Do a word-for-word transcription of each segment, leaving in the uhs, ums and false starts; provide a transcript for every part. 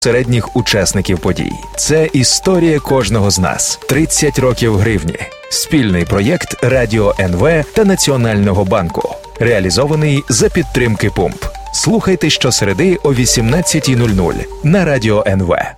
Середніх учасників подій. Це історія кожного з нас. тридцять років гривні. Спільний проєкт Радіо ен ве та Національного банку. Реалізований за підтримки пумп. Слухайте щосереди о вісімнадцятій нуль нуль на Радіо ен ве.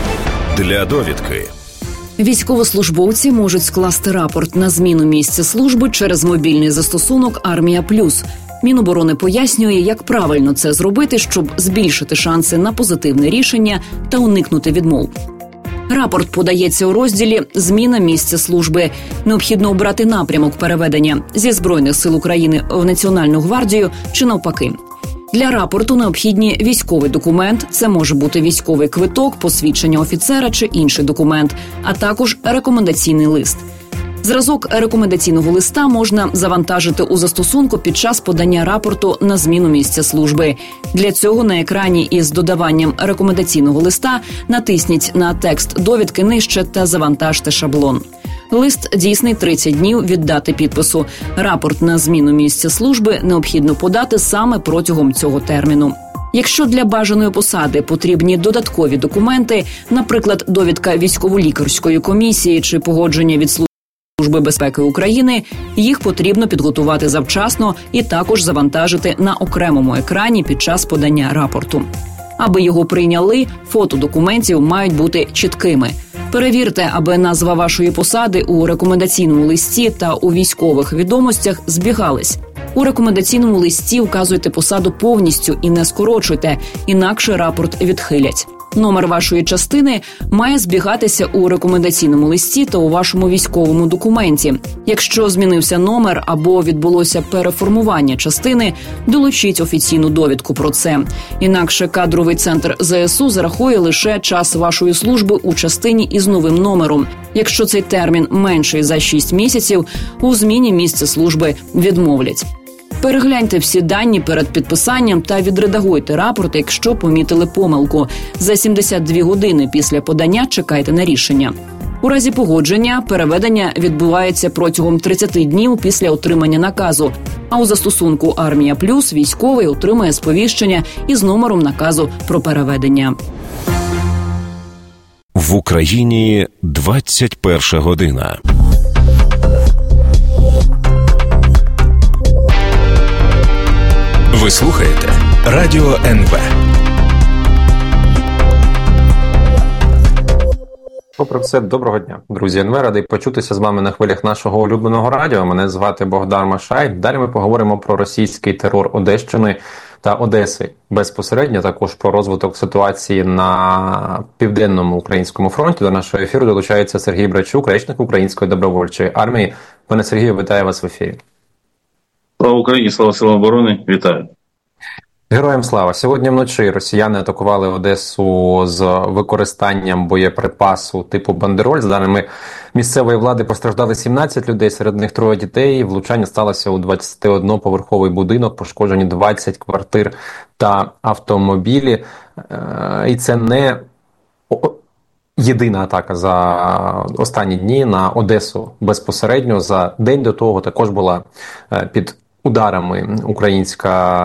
Для довідки. Військовослужбовці можуть скласти рапорт на зміну місця служби через мобільний застосунок «Армія Плюс». Міноборони пояснює, як правильно це зробити, щоб збільшити шанси на позитивне рішення та уникнути відмов. Рапорт подається у розділі «Зміна місця служби». Необхідно обрати напрямок переведення зі Збройних сил України в Національну гвардію чи навпаки. Для рапорту необхідні військовий документ, це може бути військовий квиток, посвідчення офіцера чи інший документ, а також рекомендаційний лист. Зразок рекомендаційного листа можна завантажити у застосунку під час подання рапорту на зміну місця служби. Для цього на екрані із додаванням рекомендаційного листа натисніть на текст довідки нижче та завантажте шаблон. Лист дійсний тридцять днів від дати підпису. Рапорт на зміну місця служби необхідно подати саме протягом цього терміну. Якщо для бажаної посади потрібні додаткові документи, наприклад, довідка військово-лікарської комісії чи погодження від Служби безпеки України, їх потрібно підготувати завчасно і також завантажити на окремому екрані під час подання рапорту. Аби його прийняли, фото документів мають бути чіткими. Перевірте, аби назва вашої посади у рекомендаційному листі та у військових відомостях збігались. У рекомендаційному листі вказуйте посаду повністю і не скорочуйте, інакше рапорт відхилять. Номер вашої частини має збігатися у рекомендаційному листі та у вашому військовому документі. Якщо змінився номер або відбулося переформування частини, долучіть офіційну довідку про це. Інакше кадровий центр зе ес у зарахує лише час вашої служби у частині із новим номером. Якщо цей термін менший за шість місяців, у зміні місця служби відмовлять. Перегляньте всі дані перед підписанням та відредагуйте рапорт, якщо помітили помилку. За сімдесят дві години після подання чекайте на рішення. У разі погодження переведення відбувається протягом тридцять днів після отримання наказу, а у застосунку «Армія Плюс» військовий отримає сповіщення із номером наказу про переведення. В Україні двадцять перша година. Ви слухаєте Радіо ен ве. Попри все, доброго дня, друзі ен ве. Радий почутися з вами на хвилях нашого улюбленого радіо. Мене звати Богдан Машай. Далі ми поговоримо про російський терор Одещини та Одеси. Безпосередньо також про розвиток ситуації на Південному українському фронті. До нашого ефіру долучається Сергій Брачук, речник Української добровольчої армії. Пане Сергію, вітаю вас в ефірі. Слава Україні, слава силам оборони, вітаю. Героям слава. Сьогодні вночі росіяни атакували Одесу з використанням боєприпасу типу «Бандероль». За даними місцевої влади, постраждали сімнадцять людей, серед них троє дітей. Влучання сталося у двадцятиодноповерховий будинок, пошкоджені двадцять квартир та автомобілі. І це не єдина атака за останні дні на Одесу безпосередньо. За день до того також була під ударами українська,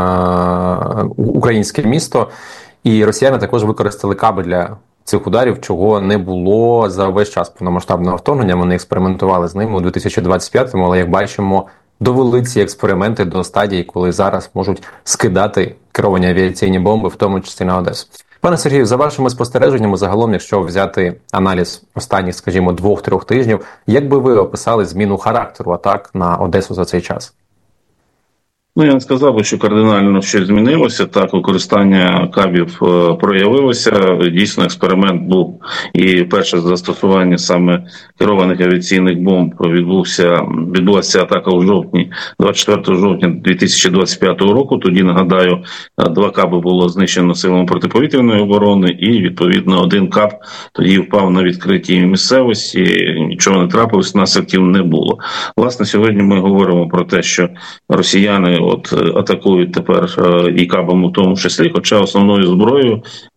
е, українське місто, і росіяни також використали каби для цих ударів, чого не було за весь час повномасштабного вторгнення. Вони експериментували з ними у дві тисячі двадцять п'ятому, але, як бачимо, довели ці експерименти до стадії, коли зараз можуть скидати керовані авіаційні бомби, в тому числі на Одесу. Пане Сергію, за вашими спостереженнями, загалом, якщо взяти аналіз останніх, скажімо, двох-трьох тижнів, як би ви описали зміну характеру атак на Одесу за цей час? Ну, я не сказав би, що кардинально щось змінилося. Так, використання кабів е, проявилося. Дійсно, експеримент був. І перше застосування саме керованих авіаційних бомб відбувся, відбулася атака у жовтні, двадцять четвертого жовтня дві тисячі двадцять п'ятого року. Тоді, нагадаю, два каби було знищено силами протиповітряної оборони, і, відповідно, один каб тоді впав на відкритій місцевості. Нічого не трапилось, наслідків не було. Власне, сьогодні ми говоримо про те, що росіяни от атакують тепер і кабами в тому числі, хоча основною зброєю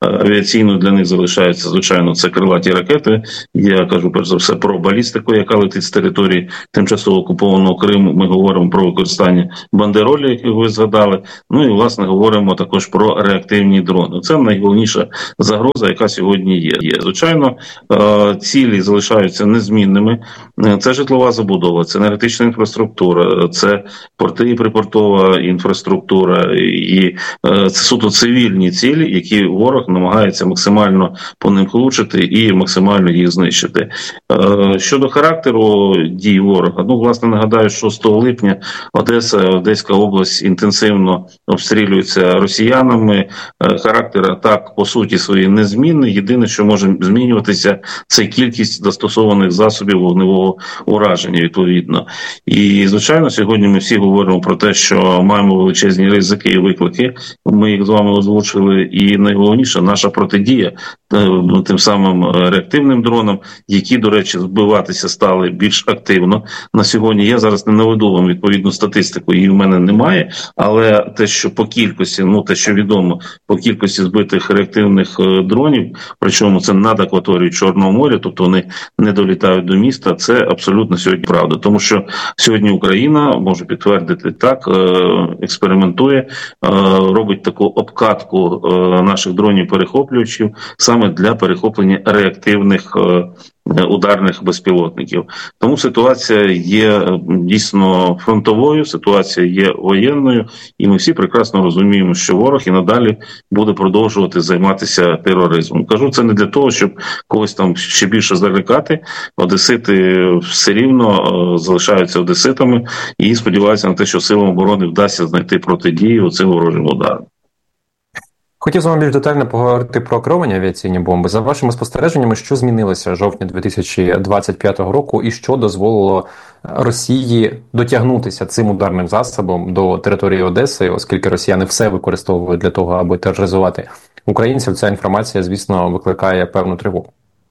авіаційною для них залишаються, звичайно, це крилаті ракети. Я кажу, перш за все, про балістику, яка летить з території тимчасово окупованого Криму. Ми говоримо про використання бандеролі, які ви згадали. Ну і, власне, говоримо також про реактивні дрони. Це найголовніша загроза, яка сьогодні є. є. Звичайно, цілі залишаються незмінними. Це житлова забудова, це енергетична інфраструктура, це порти і припортова інфраструктура, і це суто цивільні цілі, які ворог намагається максимально по ним влучити і максимально їх знищити. Щодо характеру дій ворога, ну, власне, нагадаю, шостого липня Одеса, Одеська область інтенсивно обстрілюється росіянами. Характер атак, по суті, свої незмінний. Єдине, що може змінюватися, це кількість застосованих засобів вогневого ураження, відповідно. І, звичайно, сьогодні ми всі говоримо про те, що маємо величезні ризики і виклики. Ми їх з вами озвучили. І найголовніше, наша протидія тим самим реактивним дронам, які, до речі, збиватися стали більш активно. На сьогодні я зараз не наведу вам відповідну статистику, її в мене немає, але те, що по кількості, ну те, що відомо, по кількості збитих реактивних дронів, причому це над акваторією Чорного моря, тобто вони не долітають до міста, це абсолютно сьогодні правда. Тому що сьогодні Україна, можу підтвердити так, експериментує, робить таку обкатку наших дронів-перехоплювачів саме для перехоплення реактивних ударних безпілотників. Тому ситуація є дійсно фронтовою, ситуація є воєнною, і ми всі прекрасно розуміємо, що ворог і надалі буде продовжувати займатися тероризмом. Кажу це не для того, щоб когось там ще більше залякати. Одесити все рівно залишаються одеситами і сподіваються на те, що силам оборони вдасться знайти протидію цим ворожим ударам. Хотів з вами більш детально поговорити про керовані авіаційні бомби. За вашими спостереженнями, що змінилося жовтня дві тисячі двадцять п'ятого року і що дозволило Росії дотягнутися цим ударним засобом до території Одеси, оскільки росіяни все використовують для того, аби тероризувати українців, ця інформація, звісно, викликає певну тривогу.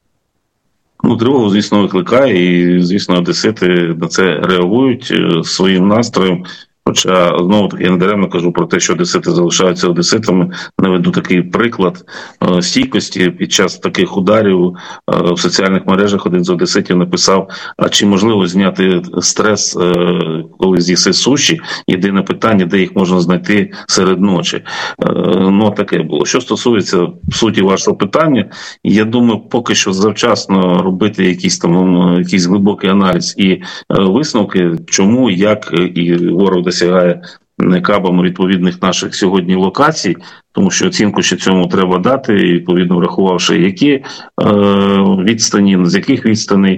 Ну, тривогу, звісно, викликає, і, звісно, одесити на це реагують своїм настроєм. Хоча, знову-таки, я не даремно кажу про те, що одесити залишаються одеситами. Наведу такий приклад е, стійкості під час таких ударів е, в соціальних мережах. Один з одеситів написав, а чи можливо зняти стрес, е, коли з'їси суші? Єдине питання, де їх можна знайти серед ночі. Е, ну, таке було. Що стосується суті вашого питання, я думаю, поки що завчасно робити якийсь там якийсь глибокий аналіз і е, висновки, чому, як і ворог досягає кабами відповідних наших сьогодні локацій, тому що оцінку ще цьому треба дати, відповідно врахувавши, які е, відстані, з яких відстаней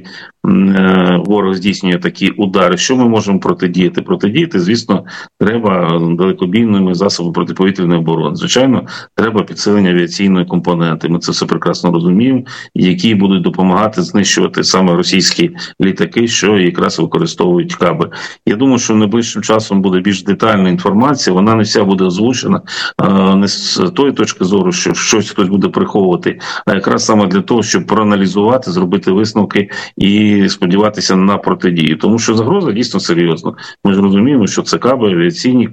е, ворог здійснює такі удари. Що ми можемо протидіяти? Протидіяти, звісно, треба далекобійними засобами протиповітряної оборони. Звичайно, треба підсилення авіаційної компоненти. Ми це все прекрасно розуміємо, які будуть допомагати знищувати саме російські літаки, що якраз використовують каби. Я думаю, що найближчим часом буде більш детальна інформація, вона не вся буде озвучена, е, не з тої точки зору, що щось хтось буде приховувати, а якраз саме для того, щоб проаналізувати, зробити висновки і сподіватися на протидію. Тому що загроза дійсно серйозна. Ми ж розуміємо, що це каби, авіаційні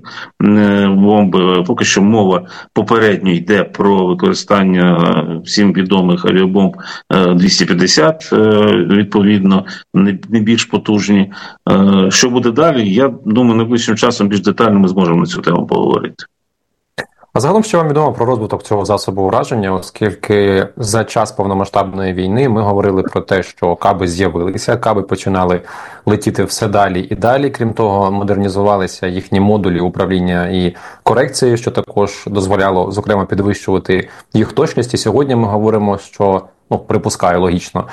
бомби. Поки що мова попередньо йде про використання всім відомих авіабомб двісті п'ятдесят, відповідно, не більш потужні. Що буде далі? Я думаю, найближчим часом більш детально ми зможемо на цю тему поговорити. А загалом, що вам відомо про розвиток цього засобу ураження, оскільки за час повномасштабної війни ми говорили про те, що каби з'явилися, каби починали летіти все далі і далі. Крім того, модернізувалися їхні модулі управління і корекції, що також дозволяло, зокрема, підвищувати їх точність. І сьогодні ми говоримо, що, ну, припускаю логічно,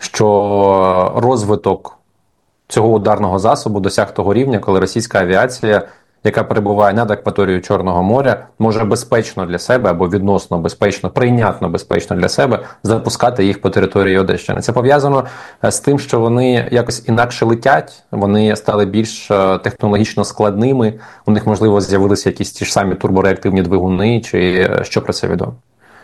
що розвиток цього ударного засобу досяг того рівня, коли російська авіація, яка перебуває над акваторією Чорного моря, може безпечно для себе або відносно безпечно, прийнятно безпечно для себе запускати їх по території Одещини. Це пов'язано з тим, що вони якось інакше летять, вони стали більш технологічно складними, у них, можливо, з'явилися якісь ті ж самі турбореактивні двигуни, чи що про це відомо?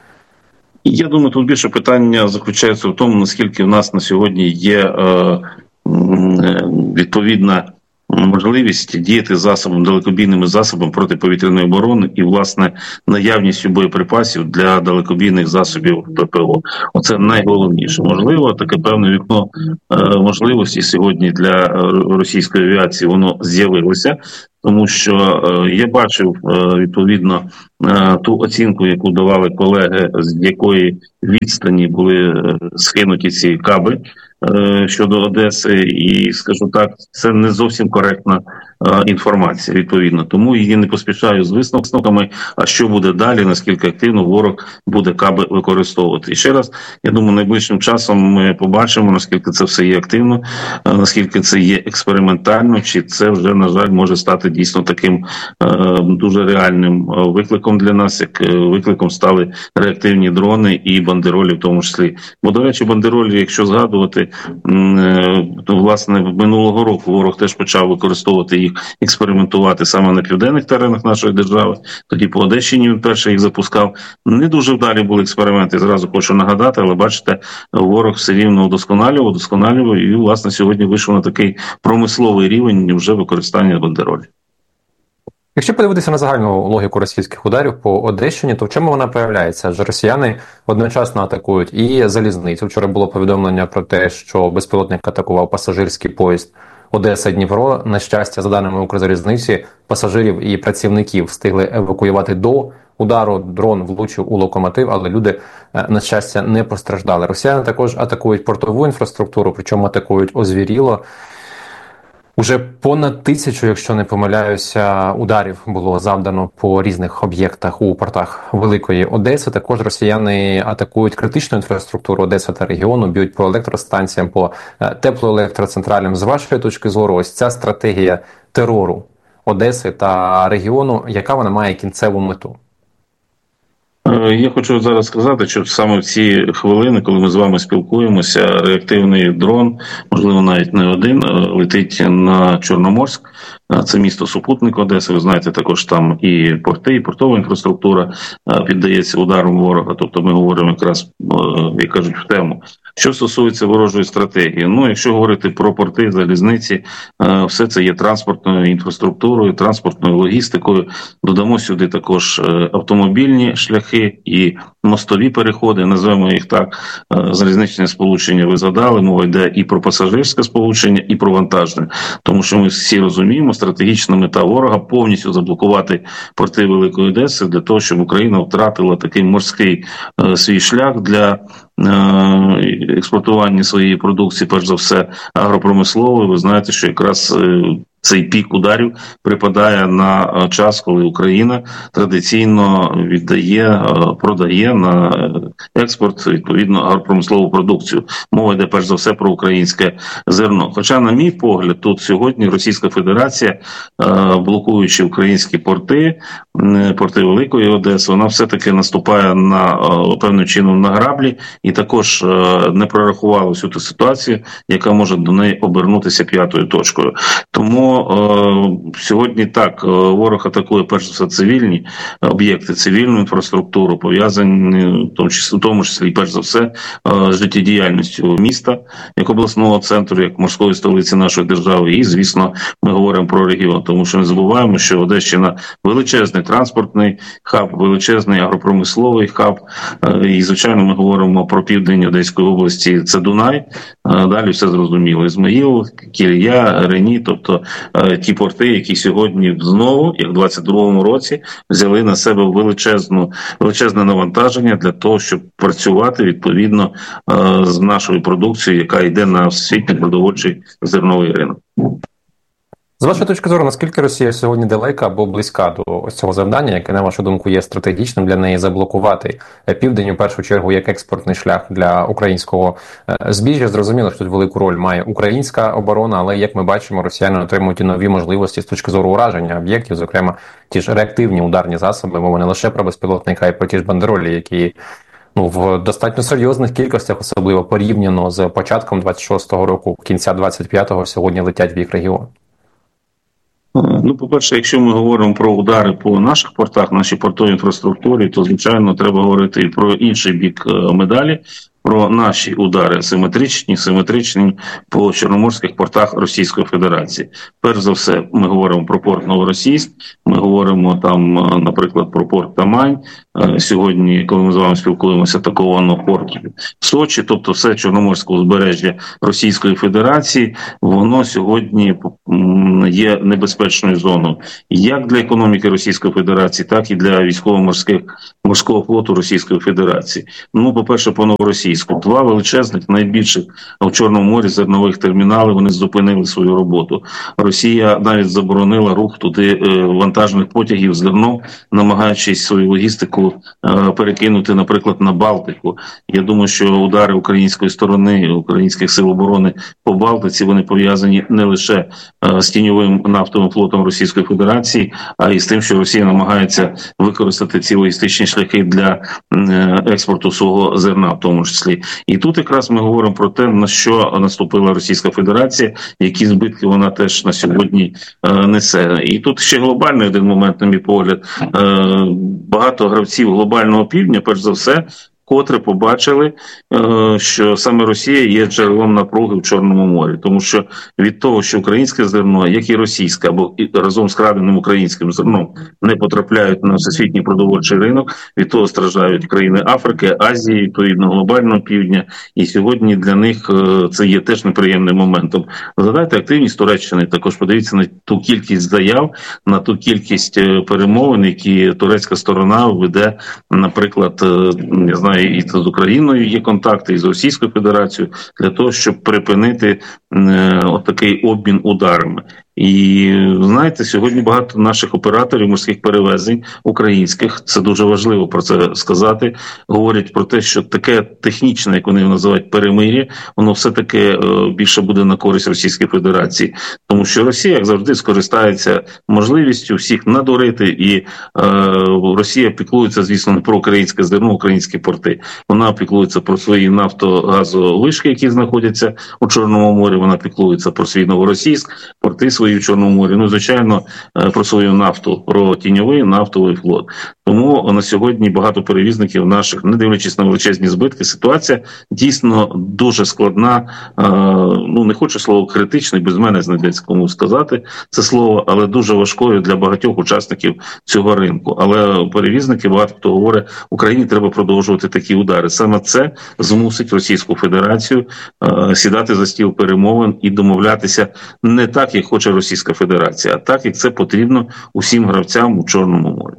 Я думаю, тут більше питання заключається в тому, наскільки в нас на сьогодні є е, відповідна можливість діяти засобом, далекобійними засобами протиповітряної оборони і, власне, наявністю боєприпасів для далекобійних засобів ППО. Оце найголовніше. Можливо, таке певне вікно можливості сьогодні для російської авіації воно з'явилося. Тому що е, я бачив е, відповідно е, ту оцінку, яку давали колеги, з якої відстані були е, скинуті ці каби е, щодо Одеси, і скажу так, це не зовсім коректна е, інформація. Відповідно, тому її не поспішаю з висновками. А що буде далі? Наскільки активно ворог буде каби використовувати? І ще раз, я думаю, найближчим часом ми побачимо, наскільки це все є активно, е, наскільки це є експериментально, чи це вже, на жаль, може стати дійсно таким е, дуже реальним викликом для нас, як викликом стали реактивні дрони і бандеролі в тому числі. Бо, до речі, бандеролі, якщо згадувати, е, то, власне, минулого року ворог теж почав використовувати їх, експериментувати саме на південних теренах нашої держави. Тоді по Одещині він перший їх запускав. Не дуже вдалі були експерименти, зразу хочу нагадати, але бачите, ворог все рівно удосконалював, удосконалював і, власне, сьогодні вийшов на такий промисловий рівень вже використання бандеролі. Якщо подивитися на загальну логіку російських ударів по Одещині, то в чому вона проявляється? Адже росіяни одночасно атакують і залізницю. Вчора було повідомлення про те, що безпілотник атакував пасажирський поїзд Одеса-Дніпро. На щастя, за даними Укрзалізниці, пасажирів і працівників встигли евакуювати до удару. Дрон влучив у локомотив, але люди, на щастя, не постраждали. Росіяни також атакують портову інфраструктуру, причому атакують озвіріло. Уже понад тисячу, якщо не помиляюся, ударів було завдано по різних об'єктах у портах Великої Одеси. Також росіяни атакують критичну інфраструктуру Одеси та регіону, б'ють по електростанціям, по теплоелектроцентралям. З вашої точки зору, ось ця стратегія терору Одеси та регіону, яка вона має кінцеву мету? Я хочу зараз сказати, що саме в ці хвилини, коли ми з вами спілкуємося, реактивний дрон, можливо, навіть не один, летить на Чорноморськ. Це місто супутник Одеси. Ви знаєте, також там і порти, і портова інфраструктура піддається ударам ворога. Тобто ми говоримо якраз, як кажуть, в тему. Що стосується ворожої стратегії, ну, якщо говорити про порти, залізниці, все це є транспортною інфраструктурою, транспортною логістикою. Додамо сюди також автомобільні шляхи і мостові переходи, називаємо їх так, залізничне сполучення ви згадали, мова йде і про пасажирське сполучення, і про вантажне. Тому що ми всі розуміємо, стратегічна мета ворога повністю заблокувати порти Великої Одеси для того, щоб Україна втратила такий морський е, свій шлях для експортування своєї продукції, перш за все, агропромислової. Ви знаєте, що якраз цей пік ударів припадає на час, коли Україна традиційно віддає, продає на експорт, відповідно, агропромислову продукцію. Мова йде, перш за все, про українське зерно. Хоча, на мій погляд, тут сьогодні Російська Федерація, блокуючи українські порти, порти Великої Одеси, вона все-таки наступає на певним чином на граблі і також не прорахувала всю ту ситуацію, яка може до неї обернутися п'ятою точкою. Тому сьогодні так, ворог атакує перш за все цивільні об'єкти, цивільну інфраструктуру, пов'язані в тому числі, в тому числі перш за все з життєдіяльністю міста, як обласного центру, як морської столиці нашої держави. І, звісно, ми говоримо про регіон, тому що не забуваємо, що Одещина величезний транспортний хаб, величезний агропромисловий хаб. І, звичайно, ми говоримо про південь Одеської області, це Дунай. Далі все зрозуміло. Ізмаїл, Кілія, Рені, тобто ті порти, які сьогодні знову, як в двадцять другому році, взяли на себе величезну, величезне навантаження для того, щоб працювати відповідно з нашою продукцією, яка йде на всесвітній продовольчий зерновий ринок. З вашої точки зору, наскільки Росія сьогодні далека або близька до ось цього завдання, яке, на вашу думку, є стратегічним для неї заблокувати південь, у першу чергу, як експортний шлях для українського збіжжя? Зрозуміло, що тут велику роль має українська оборона, але, як ми бачимо, росіяни отримують і нові можливості з точки зору ураження об'єктів, зокрема, ті ж реактивні ударні засоби, мова не лише про безпілотника, а й про ті ж бандеролі, які ну, в достатньо серйозних кількостях, особливо порівняно з початком двадцять шостого року, кінця двадцять п'ятого, сьогодні летять в їх регіон. Ну, по-перше, якщо ми говоримо про удари по наших портах, нашій портовій інфраструктурі, то, звичайно, треба говорити і про інший бік медалі. про наші удари асиметричні, симетричні по чорноморських портах Російської Федерації. Перш за все, ми говоримо про порт Новоросійськ, ми говоримо там, наприклад, про порт Тамань. Сьогодні, коли ми з вами спілкуємося, атаковано порт Сочі, тобто все чорноморське узбережжя Російської Федерації, воно сьогодні є небезпечною зоною як для економіки Російської Федерації, так і для військово-морських морського флоту Російської Федерації. Ну, по-перше, по Новоросійську. Два величезних, найбільших в Чорному морі зернових терміналів, вони зупинили свою роботу. Росія навіть заборонила рух туди вантажних потягів зерном, намагаючись свою логістику перекинути, наприклад, на Балтику. Я думаю, що удари української сторони, українських сил оборони по Балтиці, вони пов'язані не лише з тіньовим нафтовим флотом Російської Федерації, а й з тим, що Росія намагається використати ці логістичні шляхи для експорту свого зерна в тому числі. І тут якраз ми говоримо про те, на що наступила Російська Федерація, які збитки вона теж на сьогодні несе. І тут ще глобальний один момент, на мій погляд. Багато гравців глобального півдня, перш за все, котре побачили, що саме Росія є джерелом напруги в Чорному морі. Тому що від того, що українське зерно, як і російське, або разом з краденим українським зерном не потрапляють на всесвітній продовольчий ринок, від того страждають країни Африки, Азії, відповідно глобального півдня. І сьогодні для них це є теж неприємним моментом. Згадайте активність Туреччини, також подивіться на ту кількість заяв, на ту кількість перемовин, які турецька сторона веде, наприклад, я знаю, і з Україною є контакти, і з Російською Федерацією, для того, щоб припинити е, отакий обмін ударами. І, знаєте, сьогодні багато наших операторів морських перевезень українських, це дуже важливо про це сказати, говорять про те, що таке технічне, як вони його називають, перемир'я, воно все-таки е, більше буде на користь Російської Федерації. Тому що Росія, як завжди, скористається можливістю всіх надурити, і е, Росія піклується, звісно, не про українське зерно, українські порти. Вона піклується про свої нафтогазовишки, які знаходяться у Чорному морі, вона піклується про свій Новоросійськ, порти свої в Чорному морі, ну, звичайно, про свою нафту, про тіньовий нафтовий флот. Тому на сьогодні багато перевізників наших, не дивлячись на величезні збитки, ситуація дійсно дуже складна, ну, не хочу слово критичний, без мене знайдеться кому сказати це слово, але дуже важкою для багатьох учасників цього ринку. Але перевізники, багато хто говорить, Україні треба продовжувати такі удари. Саме це змусить Російську Федерацію сідати за стіл перемовин і домовлятися не так, як хоче Російська Федерація, а так, як це потрібно усім гравцям у Чорному морі.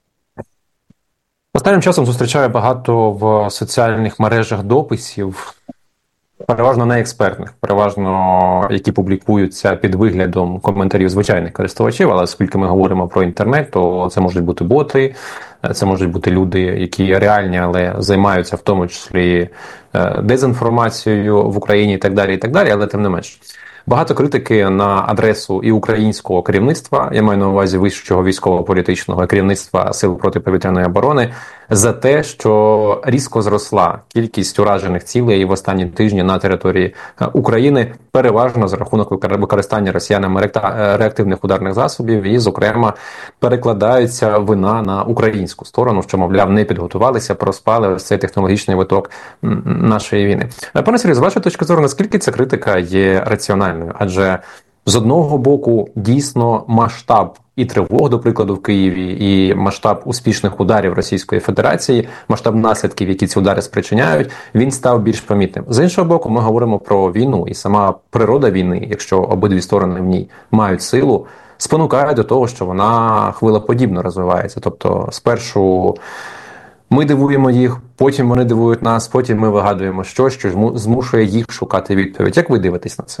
Останнім часом зустрічаю багато в соціальних мережах дописів, переважно не експертних, переважно які публікуються під виглядом коментарів звичайних користувачів, але оскільки ми говоримо про інтернет, то це можуть бути боти, це можуть бути люди, які реальні, але займаються в тому числі дезінформацією в Україні і так далі, і так далі, але тим не менш. Багато критики на адресу і українського керівництва, я маю на увазі вищого військово-політичного керівництва Сил протиповітряної оборони, за те, що різко зросла кількість уражених цілей в останні тижні на території України, переважно за рахунок використання росіянами реактивних ударних засобів, і, зокрема, перекладається вина на українську сторону, що, мовляв, не підготувалися, проспали ось цей технологічний виток нашої війни. Пане Сергію, з вашої точки зору, наскільки ця критика є раціональною? Адже з одного боку, дійсно, масштаб і тривог, до прикладу, в Києві, і масштаб успішних ударів Російської Федерації, масштаб наслідків, які ці удари спричиняють, він став більш помітним. З іншого боку, ми говоримо про війну, і сама природа війни, якщо обидві сторони в ній мають силу, спонукає до того, що вона хвилеподібно розвивається. Тобто, спершу ми дивуємо їх, потім вони дивують нас, потім ми вигадуємо щось, що змушує їх шукати відповідь. Як ви дивитесь на це?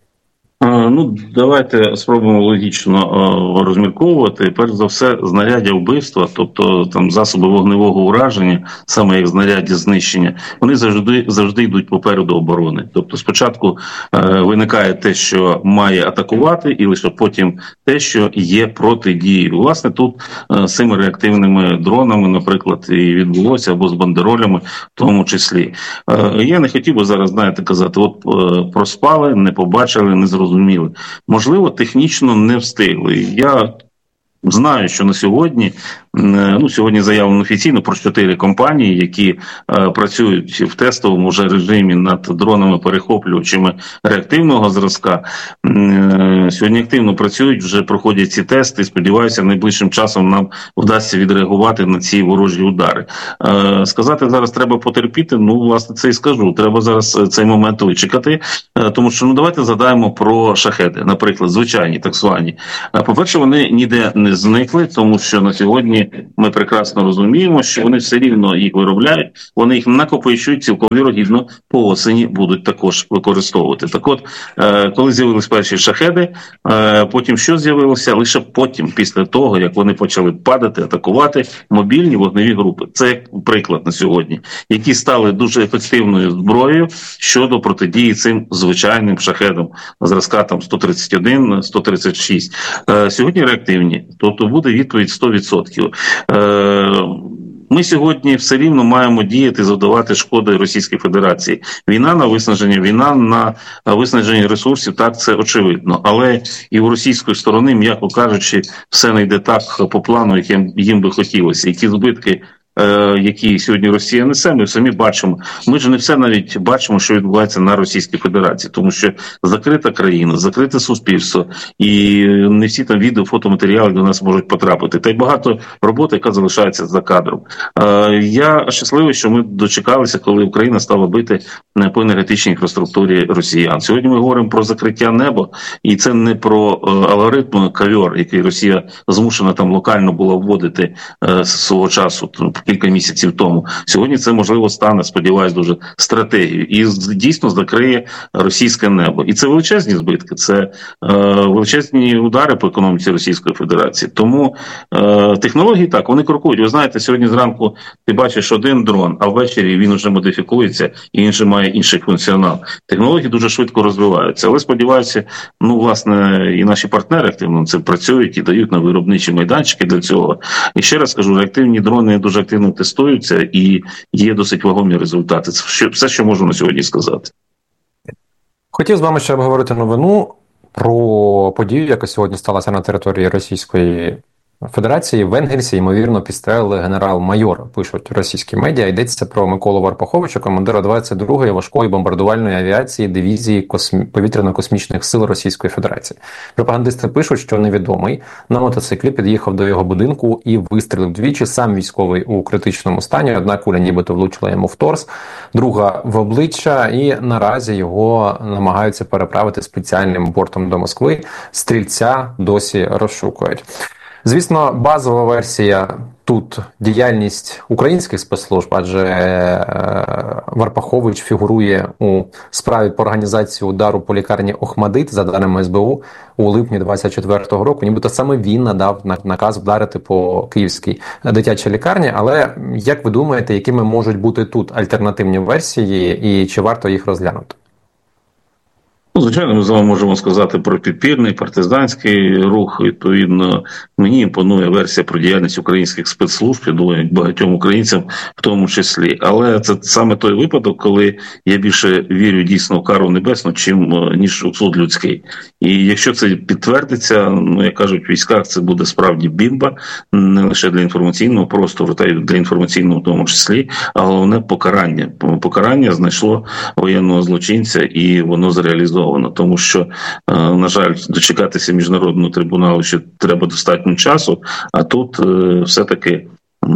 Ну, давайте спробуємо логічно розмірковувати. Перш за все, знаряддя вбивства, тобто там засоби вогневого ураження, саме як знаряддя знищення, вони завжди завжди йдуть попереду оборони. Тобто спочатку е, виникає те, що має атакувати, і лише потім те, що є протидією. Власне, тут е, з цими реактивними дронами, наприклад, і відбулося, або з бандеролями в тому числі. Е, я не хотів би зараз, знаєте, казати, от е, проспали, не побачили, не зрозуміли. Можливо, технічно не встигли. Я знаю, що на сьогодні ну, сьогодні заявлено офіційно про чотири компанії, які е, працюють в тестовому вже режимі над дронами-перехоплювачами реактивного зразка. Е, сьогодні активно працюють, вже проходять ці тести. Сподіваюся, найближчим часом нам вдасться відреагувати на ці ворожі удари. Е, сказати зараз треба потерпіти, ну, власне, це і скажу. Треба зараз цей момент вичекати, е, тому що, ну, давайте згадаємо про шахеди, наприклад, звичайні, так звані. Е, по-перше, вони ніде не зникли, тому що на сьогодні ми прекрасно розуміємо, що вони все рівно їх виробляють, вони їх накопичують, цілком вірогідно по осені будуть також використовувати. Так от, е, коли з'явились перші шахеди, е, потім що з'явилося? Лише потім, після того, як вони почали падати, атакувати мобільні вогневі групи. Це як приклад на сьогодні, які стали дуже ефективною зброєю щодо протидії цим звичайним шахедам зразка там сто тридцять один, сто тридцять шість. Е, сьогодні реактивні, тобто буде відповідь сто відсотків. Е, Ми сьогодні все рівно маємо діяти, завдавати шкоди Російській Федерації. Війна на виснаження, війна на виснаження ресурсів, так, це очевидно. Але і у російської сторони, м'яко кажучи, все не йде так по плану, яким їм би хотілося. Які збитки, е, які сьогодні Росія несе, ми самі бачимо. Ми ж не все навіть бачимо, що відбувається на Російській Федерації, тому що закрита країна, закрите суспільство, і не всі там відео, фотоматеріали до нас можуть потрапити. Та й багато роботи, яка залишається за кадром. Е, я щасливий, що ми дочекалися, коли Україна стала бити по енергетичній інфраструктурі росіян. Сьогодні ми говоримо про закриття неба, і це не про е, алгоритм кавьор, який Росія змушена там локально була вводити е, свого часу, кілька місяців тому. Сьогодні це, можливо, стане, сподіваюсь, дуже стратегією. І дійсно закриє російське небо. І це величезні збитки, це е, величезні удари по економіці Російської Федерації. Тому е, технології, так, вони крокують. Ви знаєте, сьогодні зранку ти бачиш один дрон, а ввечері він вже модифікується і він вже має інший функціонал. Технології дуже швидко розвиваються. Але, сподіваюся, ну, власне, і наші партнери активно над цим працюють і дають на виробничі майданчики для цього. І ще раз кажу, реактивні дрони дуже активно тестуються і є досить вагомі результати. Це все, що можу на сьогодні сказати. Хотів з вами ще обговорити новину про подію, яка сьогодні сталася на території Російської Федерації. В Енгельсі, ймовірно, підстрелили генерал-майора, пишуть російські медіа. Йдеться про Миколу Варпаховича, командира двадцять другої важкої бомбардувальної авіації дивізії космі... повітряно-космічних сил Російської Федерації. Пропагандисти пишуть, що невідомий на мотоциклі під'їхав до його будинку і вистрілив двічі. Сам військовий у критичному стані. Одна куля нібито влучила йому в торс, друга в обличчя, і наразі його намагаються переправити спеціальним бортом до Москви. Стрільця досі розшукують. Звісно, базова версія тут діяльність українських спецслужб, адже Варпахович фігурує у справі по організації удару по лікарні Охмадит, за даними ес бе у, у липні двадцять четвертого року. Нібито саме він надав наказ вдарити по київській дитячій лікарні. Але як ви думаєте, якими можуть бути тут альтернативні версії і чи варто їх розглянути? Ну, звичайно, ми з вами можемо сказати про підпільний партизанський рух. Відповідно, мені імпонує версія про діяльність українських спецслужб, я думаю, багатьом українцям в тому числі. Але це саме той випадок, коли я більше вірю дійсно в кару небесну, чим ніж у суд людський. І якщо це підтвердиться, ну, як кажуть, в військах це буде справді бімба, не лише для інформаційного простору, та й для інформаційного в тому числі, а головне покарання. Покарання знайшло воєнного злочинця і воно зреалізовано. Тому що, на жаль, дочекатися міжнародного трибуналу ще треба достатньо часу, а тут все-таки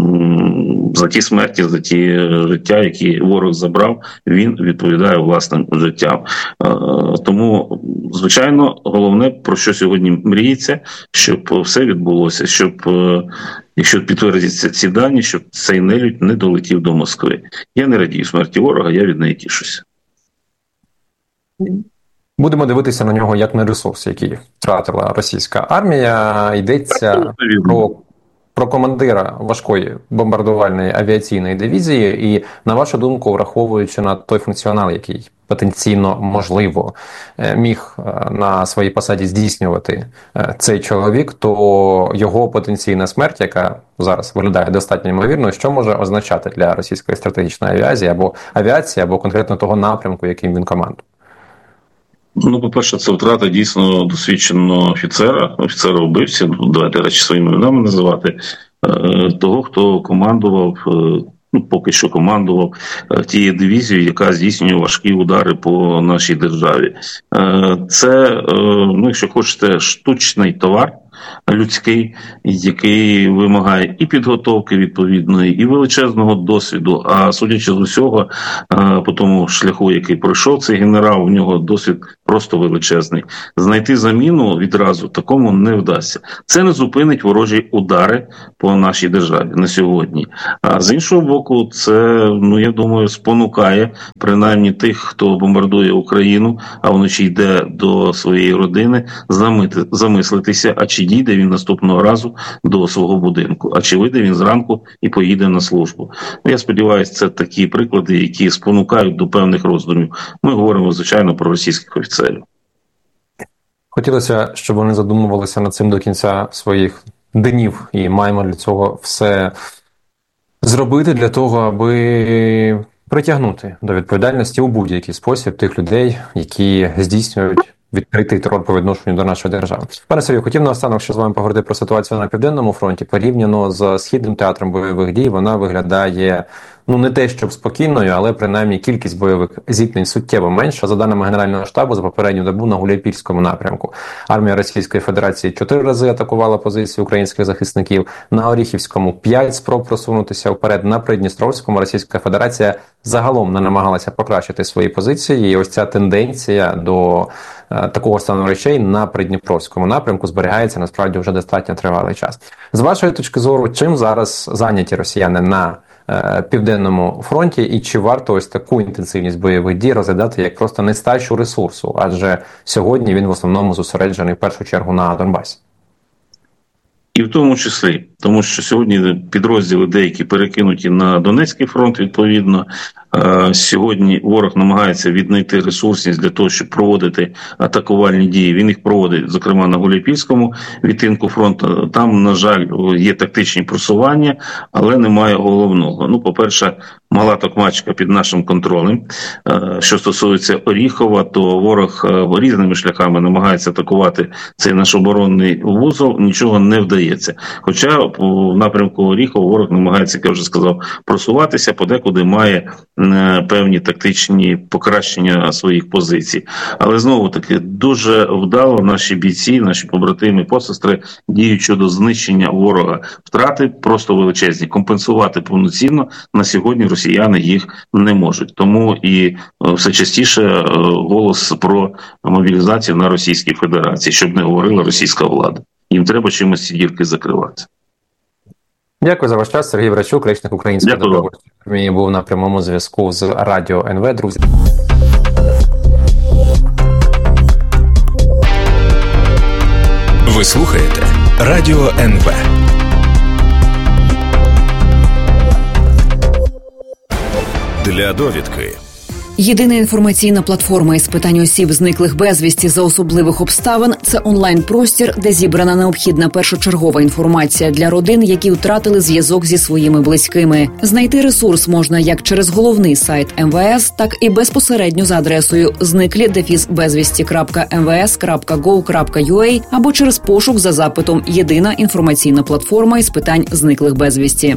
за ті смерті, за ті життя, які ворог забрав, він відповідає власним життям. Тому, звичайно, головне, про що сьогодні мріється, щоб все відбулося, щоб, якщо підтвердяться ці дані, щоб цей нелюдь не долетів до Москви. Я не радію смерті ворога, я від неї тішуся. Будемо дивитися на нього як на ресурс, який втратила російська армія. Йдеться про, про командира важкої бомбардувальної авіаційної дивізії. І, на вашу думку, враховуючи на той функціонал, який потенційно, можливо, міг на своїй посаді здійснювати цей чоловік, то його потенційна смерть, яка зараз виглядає достатньо ймовірною, що може означати для російської стратегічної авіації або авіації, або конкретно того напрямку, яким він командує? Ну, по-перше, це втрата дійсно досвідченого офіцера, офіцера-вбивці, ну, давайте речі своїми іменами називати, того, хто командував, ну, поки що командував тією дивізією, яка здійснює важкі удари по нашій державі. Це, ну, якщо хочете, штучний товар людський, який вимагає і підготовки відповідної, і величезного досвіду. А судячи з усього, по тому шляху, який пройшов цей генерал, у нього досвід просто величезний. Знайти заміну відразу такому не вдасться. Це не зупинить ворожі удари по нашій державі на сьогодні. А з іншого боку, це, ну, я думаю, спонукає принаймні тих, хто бомбардує Україну, а вночі йде до своєї родини, замислитися, а чи дійде він наступного разу до свого будинку, а чи вийде він зранку і поїде на службу. Я сподіваюся, це такі приклади, які спонукають до певних роздумів. Ми говоримо, звичайно, про російських офіцерів. Хотілося, щоб вони задумувалися над цим до кінця своїх днів, і маємо для цього все зробити для того, аби притягнути до відповідальності у будь-який спосіб тих людей, які здійснюють відкритий терор по відношенню до нашої держави. Пане Сергію, хотів наостанок ще з вами поговорити про ситуацію на Південному фронті. Порівняно з Східним театром бойових дій, вона виглядає, ну, не те, щоб спокійною, але принаймні кількість бойових зіткнень суттєво менша. За даними Генерального штабу, за попередню добу на Гуляйпільському напрямку армія Російської Федерації чотири рази атакувала позиції українських захисників, на Оріхівському п'ять спроб просунутися вперед, на Придністровському Російська Федерація загалом не намагалася покращити свої позиції, і ось ця тенденція до е, такого стану речей на Придніпровському напрямку зберігається насправді вже достатньо тривалий час. З вашої точки зору, чим зараз зайняті росіяни на Південному фронті, і чи варто ось таку інтенсивність бойових дій розглядати як просто нестачу ресурсу, адже сьогодні він в основному зосереджений в першу чергу на Донбасі? І в тому числі, тому що сьогодні підрозділи деякі перекинуті на Донецький фронт, відповідно. Сьогодні ворог намагається віднайти ресурсність для того, щоб проводити атакувальні дії. Він їх проводить, зокрема, на Гуляйпільському відтинку фронту. Там, на жаль, є тактичні просування, але немає головного. Ну, по-перше, мала Токмачка під нашим контролем. Що стосується Оріхова, то ворог різними шляхами намагається атакувати цей наш оборонний вузол, нічого не вдається. Хоча в напрямку Оріхова ворог намагається, як я вже сказав, просуватися, подекуди має певні тактичні покращення своїх позицій. Але знову-таки дуже вдало наші бійці, наші побратими, посестри діють щодо знищення ворога. Втрати просто величезні. Компенсувати повноцінно на сьогодні росіяни їх не можуть. Тому і все частіше голос про мобілізацію на Російській Федерації, щоб не говорила російська влада. Їм треба чимось ці дірки закривати. Дякую за ваш час. Сергій Брачук, речник Української добровольчої армії, був на прямому зв'язку з Радіо ен ве. Друзі. Ви слухаєте Радіо ен ве. Для довідки. Єдина інформаційна платформа із питань осіб, зниклих безвісті за особливих обставин – це онлайн-простір, де зібрана необхідна першочергова інформація для родин, які втратили зв'язок зі своїми близькими. Знайти ресурс можна як через головний сайт ем ве ес, так і безпосередньо за адресою зниклі дефіс безвісті крапка ем ве ес крапка гов крапка ю а або через пошук за запитом «Єдина інформаційна платформа із питань зниклих безвісті».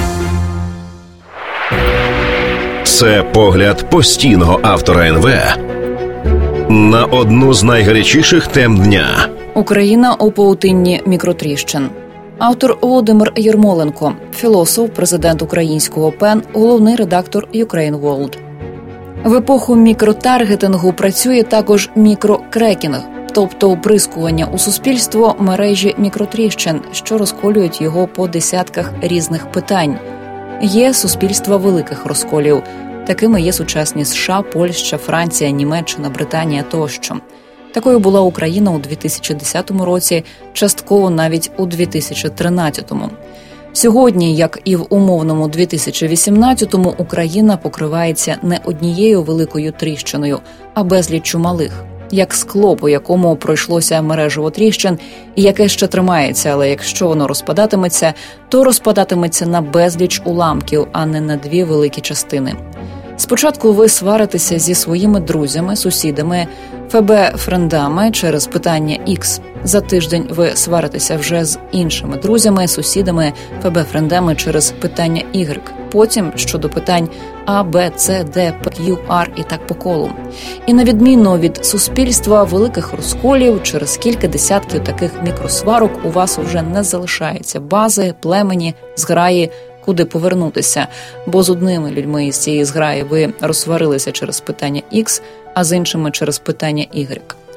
Це погляд постійного автора ен ве на одну з найгарячіших тем дня. Україна у павутинні мікротріщин. Автор Володимир Єрмоленко, філософ, президент українського пен, головний редактор Ukraine World. В епоху мікротаргетингу працює також мікрокрекінг, тобто оприскування у суспільство мережі мікротріщин, що розколюють його по десятках різних питань. Є суспільства великих розколів. Такими є сучасні США, Польща, Франція, Німеччина, Британія тощо. Такою була Україна у дві тисячі десятому році, частково навіть у дві тисячі тринадцятому. Сьогодні, як і в умовному дві тисячі вісімнадцятому, Україна покривається не однією великою тріщиною, а безліччю малих. Як скло, по якому пройшлося мережево тріщин, і яке ще тримається, але якщо воно розпадатиметься, то розпадатиметься на безліч уламків, а не на дві великі частини. Спочатку ви сваритеся зі своїми друзями, сусідами, еф бе френдами через питання X. За тиждень ви сваритеся вже з іншими друзями, сусідами, еф бе френдами через питання Y. Потім щодо питань А, Б, С, Д, П, Q, R і так по колу. І на відміну від суспільства великих розколів, через кілька десятків таких мікросварок у вас вже не залишається бази, племені, зграї, куди повернутися, бо з одними людьми із цієї зграї ви розсварилися через питання X, а з іншими через питання Y.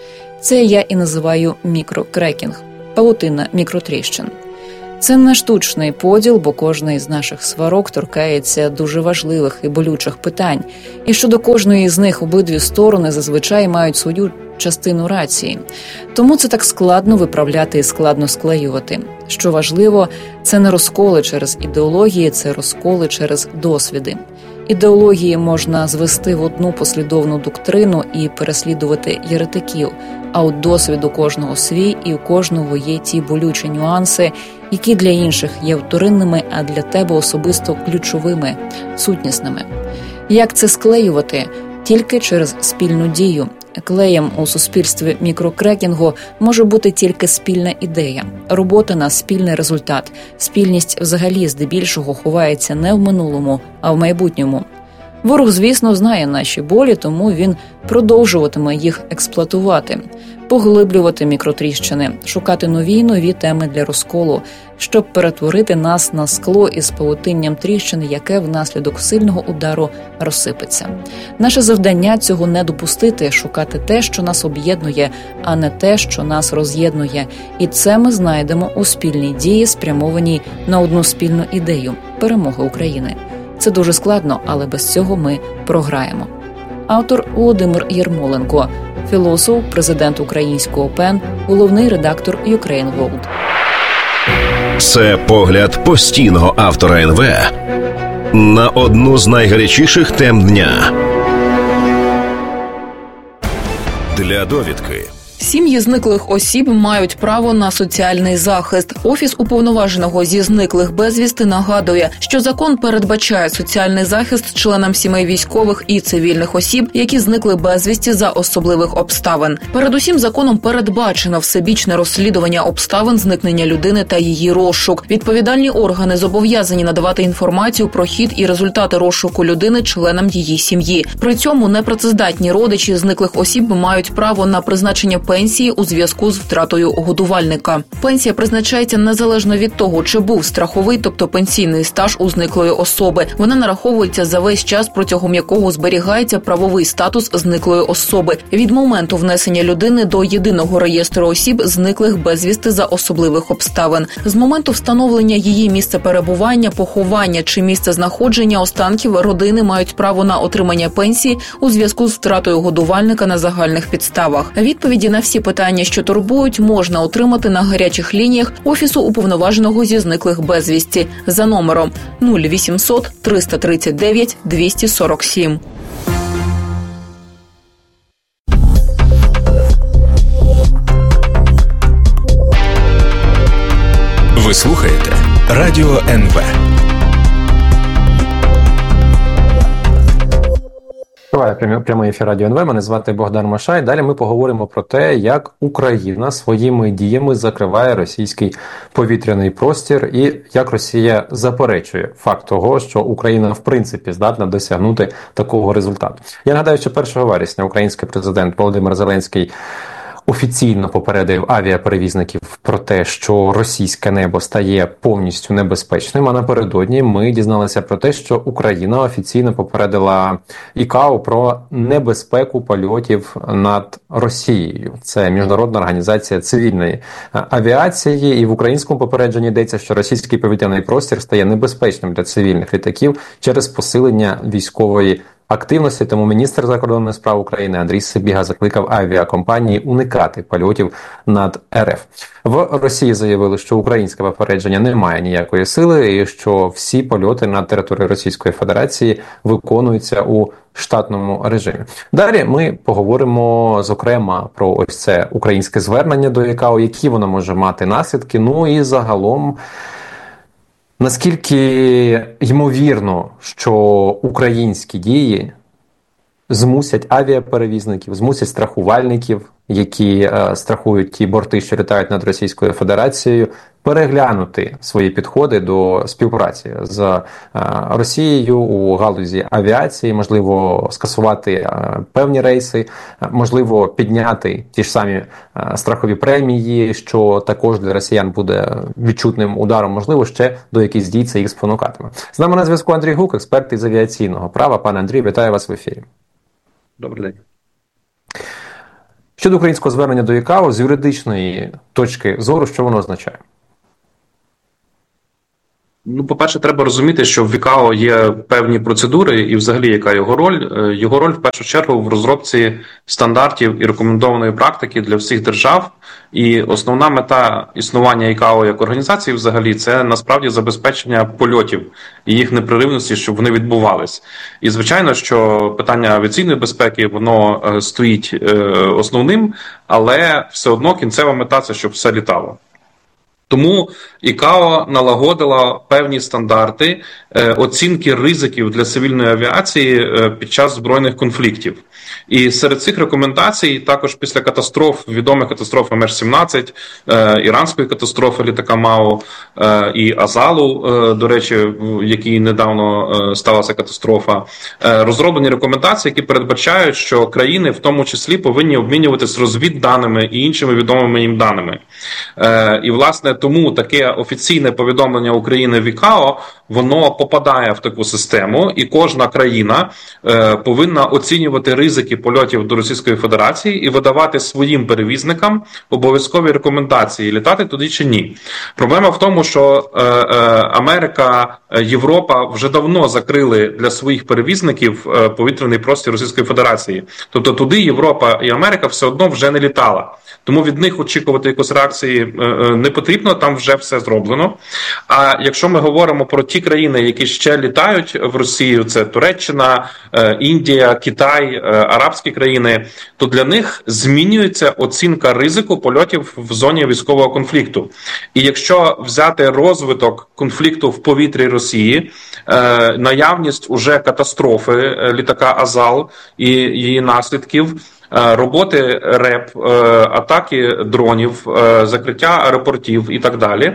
Це я і називаю мікрокрекінг, павутина мікротріщин. Це не штучний поділ, бо кожна із наших сварок торкається дуже важливих і болючих питань. І щодо кожної з них обидві сторони зазвичай мають свою частину рації. Тому це так складно виправляти і складно склеювати. Що важливо, це не розколи через ідеології, це розколи через досвіди. Ідеології можна звести в одну послідовну доктрину і переслідувати єретиків, а от досвід у кожного свій, і у кожного є ті болючі нюанси, які для інших є вторинними, а для тебе особисто ключовими, сутнісними. Як це склеювати? Тільки через спільну дію. Клеєм у суспільстві мікрокрекінгу може бути тільки спільна ідея, робота на спільний результат. Спільність взагалі здебільшого ховається не в минулому, а в майбутньому. Ворог, звісно, знає наші болі, тому він продовжуватиме їх експлуатувати, поглиблювати мікротріщини, шукати нові й нові теми для розколу, щоб перетворити нас на скло із павутинням тріщин, яке внаслідок сильного удару розсипеться. Наше завдання – цього не допустити, шукати те, що нас об'єднує, а не те, що нас роз'єднує. І це ми знайдемо у спільній дії, спрямованій на одну спільну ідею – перемоги України. Це дуже складно, але без цього ми програємо. Автор Володимир Єрмоленко, філософ, президент українського ПЕН, головний редактор Ukraine World. Це погляд постійного автора ен ве на одну з найгарячіших тем дня. Для довідки. Сім'ї зниклих осіб мають право на соціальний захист. Офіс уповноваженого зі зниклих безвісти нагадує, що закон передбачає соціальний захист членам сімей військових і цивільних осіб, які зникли безвісті за особливих обставин. Передусім, законом передбачено всебічне розслідування обставин зникнення людини та її розшук. Відповідальні органи зобов'язані надавати інформацію про хід і результати розшуку людини членам її сім'ї. При цьому непрацездатні родичі зниклих осіб мають право на призначення пенсії у зв'язку з втратою годувальника. Пенсія призначається незалежно від того, чи був страховий, тобто пенсійний стаж у зниклої особи. Вона нараховується за весь час, протягом якого зберігається правовий статус зниклої особи від моменту внесення людини до єдиного реєстру осіб, зниклих безвісти за особливих обставин. З моменту встановлення її місця перебування, поховання чи місця знаходження останків родини мають право на отримання пенсії у зв'язку з втратою годувальника на загальних підставах. Відповіді на всі питання, що турбують, можна отримати на гарячих лініях Офісу уповноваженого зі зниклих безвісті за номером нуль вісімсот триста тридцять дев'ять двісті сорок сім. Ви слухаєте Радіо ен ве. Триває прямий ефір Радіо ен ве. Мене звати Богдан Машай. Далі ми поговоримо про те, як Україна своїми діями закриває російський повітряний простір і як Росія заперечує факт того, що Україна в принципі здатна досягнути такого результату. Я нагадаю, що першого вересня український президент Володимир Зеленський офіційно попередив авіаперевізників про те, що російське небо стає повністю небезпечним, а напередодні ми дізналися про те, що Україна офіційно попередила ІКАО про небезпеку польотів над Росією. Це Міжнародна організація цивільної авіації, і в українському попередженні йдеться, що російський повітряний простір стає небезпечним для цивільних літаків через посилення військової активності, тому міністр закордонних справ України Андрій Сибіга закликав авіакомпанії уникати польотів над РФ. В Росії заявили, що українське попередження не має ніякої сили і що всі польоти на території Російської Федерації виконуються у штатному режимі. Далі ми поговоримо, зокрема, про ось це українське звернення до ІКАО, які воно може мати наслідки, ну і загалом Наскільки ймовірно, що українські дії змусять авіаперевізників, змусять страхувальників, які е, страхують ті борти, що літають над Російською Федерацією, переглянути свої підходи до співпраці з е, Росією у галузі авіації, можливо, скасувати е, певні рейси, е, можливо, підняти ті ж самі е, страхові премії, що також для росіян буде відчутним ударом, можливо, ще до якихось дій це їх спонукатиме. З нами на зв'язку Андрій Гук, експерт із авіаційного права. Пане Андрію, вітаю вас в ефірі. Добрий день. Щодо українського звернення до ІКАО, з юридичної точки зору, що воно означає? Ну, по-перше, треба розуміти, що в ІКАО є певні процедури і взагалі яка його роль. Його роль в першу чергу в розробці стандартів і рекомендованої практики для всіх держав. І основна мета існування ІКАО як організації взагалі це насправді забезпечення польотів і їх непреривності, щоб вони відбувались. І звичайно, що питання авіаційної безпеки, воно стоїть основним, але все одно кінцева мета – це щоб все літало. Тому ІКАО налагодила певні стандарти е, оцінки ризиків для цивільної авіації е, під час збройних конфліктів. І серед цих рекомендацій також після катастроф, відомих катастроф Ем Еш сімнадцять, е, іранської катастрофи літака МАУ е, і Азалу, е, до речі, в якій недавно е, сталася катастрофа, е, розроблені рекомендації, які передбачають, що країни в тому числі повинні обмінюватися розвідданими і іншими відомими їм даними. Е, і, власне, тому таке офіційне повідомлення України в ІКАО, воно попадає в таку систему, і кожна країна е, повинна оцінювати ризики польотів до Російської Федерації і видавати своїм перевізникам обов'язкові рекомендації, літати туди чи ні. Проблема в тому, що е, е, Америка, Європа вже давно закрили для своїх перевізників е, повітряний простір Російської Федерації. Тобто туди Європа і Америка все одно вже не літала. Тому від них очікувати якоїсь реакції е, е, не потрібно, там вже все зроблено. А якщо ми говоримо про ті країни, які ще літають в Росію, це Туреччина, е, Індія, Китай, е, арабські країни, то для них змінюється оцінка ризику польотів в зоні військового конфлікту. І якщо взяти розвиток конфлікту в повітрі Росії, е, наявність уже катастрофи е, літака Азал і її наслідків, роботи РЕП, атаки дронів, закриття аеропортів і так далі.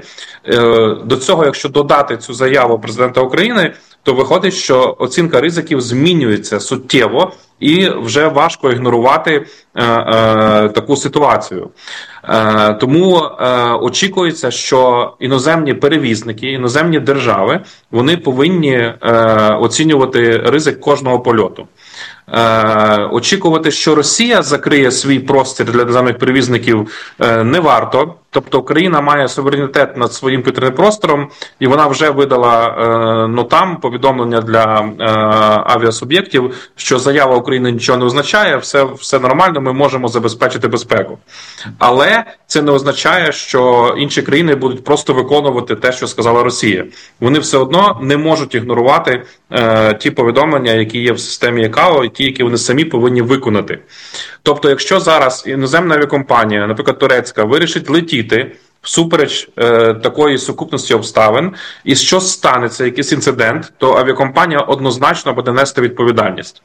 До цього, якщо додати цю заяву президента України, то виходить, що оцінка ризиків змінюється суттєво і вже важко ігнорувати е, е, таку ситуацію. Е, тому е, очікується, що іноземні перевізники, іноземні держави, вони повинні е, оцінювати ризик кожного польоту. Е, очікувати, що Росія закриє свій простір для іноземних перевізників, е, не варто. Тобто Україна має суверенітет над своїм повітряним простором, і вона вже видала е, ну, там повідомлення для е, авіасуб'єктів, що заява України нічого не означає, все, все нормально, ми можемо забезпечити безпеку. Але це не означає, що інші країни будуть просто виконувати те, що сказала Росія. Вони все одно не можуть ігнорувати е, ті повідомлення, які є в системі ІКАО, і ті, які вони самі повинні виконати. Тобто, якщо зараз іноземна авіакомпанія, наприклад, турецька, вирішить летіти всупереч е, такої сукупності обставин, і що станеться, якийсь інцидент, то авіакомпанія однозначно буде нести відповідальність.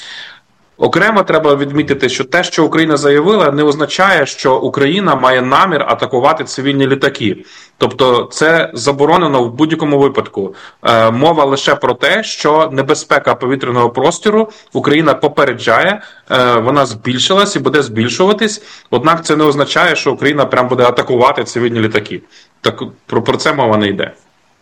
Окремо треба відмітити, що те, що Україна заявила, не означає, що Україна має намір атакувати цивільні літаки. Тобто це заборонено в будь-якому випадку. Е, мова лише про те, що небезпека повітряного простору Україна попереджає, е, вона збільшилась і буде збільшуватись, однак це не означає, що Україна прям буде атакувати цивільні літаки. Так про, про це мова не йде.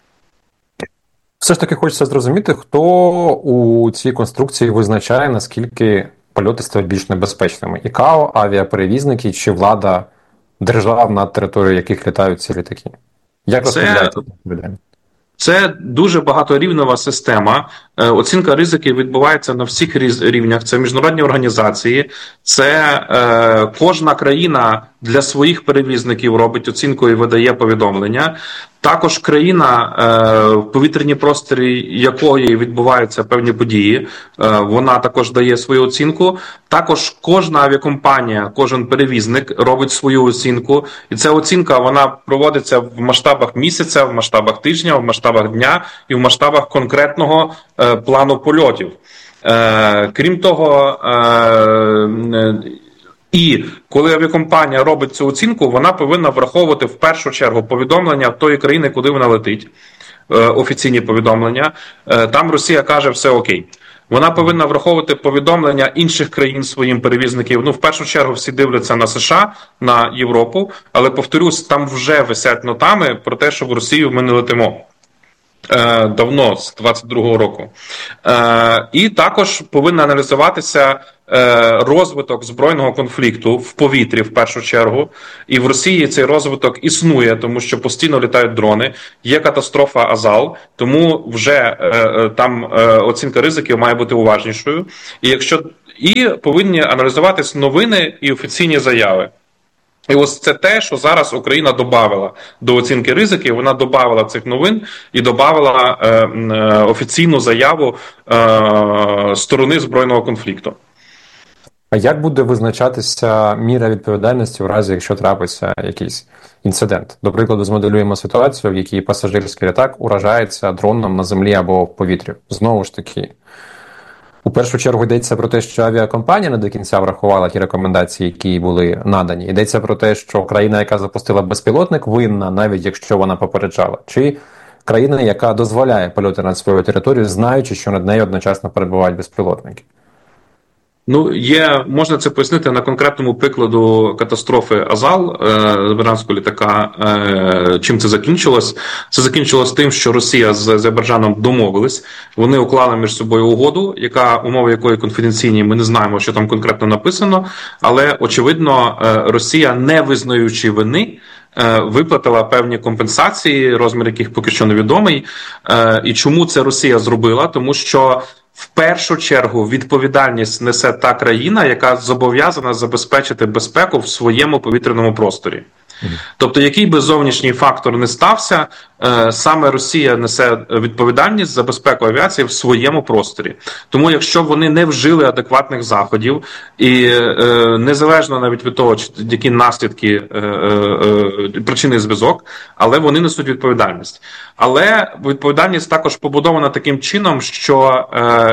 Все ж таки хочеться зрозуміти, хто у цій конструкції визначає, наскільки польоти стають більш небезпечними. ІКАО, авіаперевізники чи влада держав, на територію яких літають ці літаки? Як розподіляється відповідальність? Це дуже багаторівнева система. Оцінка ризиків відбувається на всіх рівнях. Це міжнародні організації, це е, кожна країна для своїх перевізників робить оцінку і видає повідомлення. Також країна, е, в повітряній просторі якої відбуваються певні події, е, вона також дає свою оцінку. Також кожна авіакомпанія, кожен перевізник робить свою оцінку. І ця оцінка, вона проводиться в масштабах місяця, в масштабах тижня, в масштабах дня і в масштабах конкретного е, плану польотів. Е, крім того, е, і коли авіакомпанія робить цю оцінку, вона повинна враховувати в першу чергу повідомлення тої країни, куди вона летить, офіційні повідомлення. Там Росія каже, все окей. Вона повинна враховувати повідомлення інших країн своїм перевізників. Ну, в першу чергу всі дивляться на США, на Європу, але, повторюсь, там вже висять нотами про те, що в Росію ми не летимо. Давно, з двадцять другого року. І також повинен аналізуватися розвиток збройного конфлікту в повітрі, в першу чергу. І в Росії цей розвиток існує, тому що постійно літають дрони. Є катастрофа Азал, тому вже там оцінка ризиків має бути уважнішою. І, якщо... і повинні аналізуватись новини і офіційні заяви. І ось це те, що зараз Україна додавала до оцінки ризиків, вона додавала цих новин і додавала е, е, офіційну заяву е, сторони збройного конфлікту. А як буде визначатися міра відповідальності в разі, якщо трапиться якийсь інцидент? До прикладу, змоделюємо ситуацію, в якій пасажирський літак уражається дроном на землі або в повітрі. Знову ж таки, у першу чергу йдеться про те, що авіакомпанія не до кінця врахувала ті рекомендації, які були надані. Йдеться про те, що країна, яка запустила безпілотник, винна, навіть якщо вона попереджала. Чи країна, яка дозволяє польоти над своєю територією, знаючи, що над нею одночасно перебувають безпілотники? Ну, є, можна це пояснити на конкретному прикладу катастрофи Азал, з іранського літака. Чим це закінчилось? Це закінчилось тим, що Росія з Азербайджаном домовились. Вони уклали між собою угоду, яка, умови якої конфіденційні, ми не знаємо, що там конкретно написано, але, очевидно, Росія, не визнаючи вини, виплатила певні компенсації, розмір яких поки що невідомий. І чому це Росія зробила? Тому що в першу чергу відповідальність несе та країна, яка зобов'язана забезпечити безпеку в своєму повітряному просторі. Тобто, який би зовнішній фактор не стався, саме Росія несе відповідальність за безпеку авіації в своєму просторі. Тому, якщо вони не вжили адекватних заходів, і незалежно навіть від того, які наслідки, причинний зв'язок, але вони несуть відповідальність. Але відповідальність також побудована таким чином, що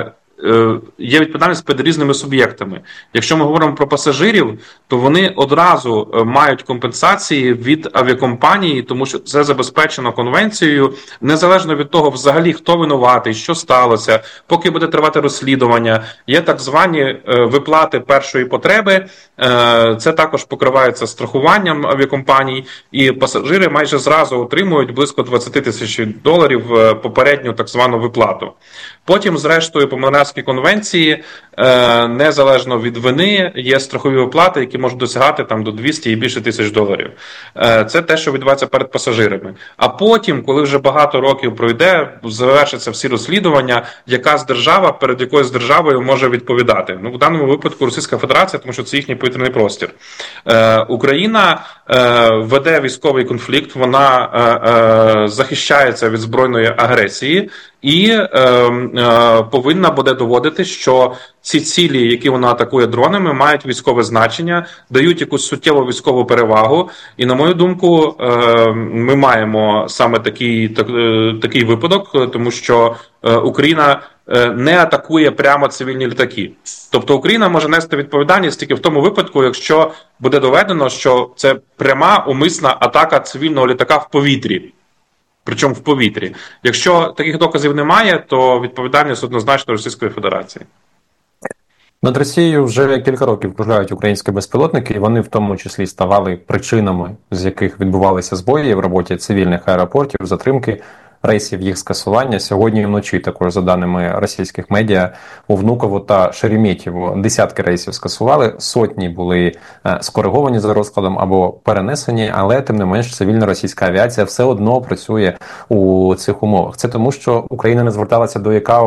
є відповідальність перед різними суб'єктами. Якщо ми говоримо про пасажирів, то вони одразу мають компенсації від авіакомпанії, тому що це забезпечено конвенцією, незалежно від того, взагалі, хто винуватий, що сталося, поки буде тривати розслідування. Є так звані виплати першої потреби, це також покривається страхуванням авіакомпаній, і пасажири майже зразу отримують близько двадцять тисяч доларів попередню так звану виплату. Потім, зрештою, по Монреальській конвенції, незалежно від вини, є страхові виплати, які можуть досягати там до двісті і більше тисяч доларів. Це те, що відбувається перед пасажирами. А потім, коли вже багато років пройде, завершаться всі розслідування, яка з держава, перед якою з державою може відповідати. Ну, в даному випадку Російська Федерація, тому що це їхній повітряний простір. Україна веде військовий конфлікт, вона захищається від збройної агресії, і е, е, повинна буде доводити, що ці цілі, які вона атакує дронами, мають військове значення, дають якусь суттєву військову перевагу. І, на мою думку, е, ми маємо саме такий, так, е, такий випадок, тому що е, Україна е, не атакує прямо цивільні літаки. Тобто Україна може нести відповідальність тільки в тому випадку, якщо буде доведено, що це пряма умисна атака цивільного літака в повітрі. Причому в повітрі. Якщо таких доказів немає, то відповідальність однозначно Російської Федерації. Над Росією вже кілька років кружляють українські безпілотники, і вони в тому числі ставали причинами, з яких відбувалися збої в роботі цивільних аеропортів, затримки рейсів, їх скасування. Сьогодні вночі, також за даними російських медіа, у Внуково та Шереметьєво десятки рейсів скасували, сотні були скориговані за розкладом або перенесені, але тим не менш цивільна російська авіація все одно працює у цих умовах. Це тому, що Україна не зверталася до ІКАО